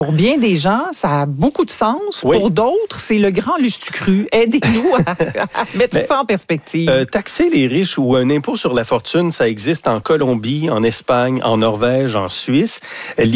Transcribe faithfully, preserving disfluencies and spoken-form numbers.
Pour bien des gens, ça a beaucoup de sens. Oui. Pour d'autres, c'est le grand lustucru. Aidez-nous à, à mettre Mais, ça en perspective. Euh, taxer les riches ou un impôt sur la fortune, ça existe en Colombie, en Espagne, en Norvège, en Suisse.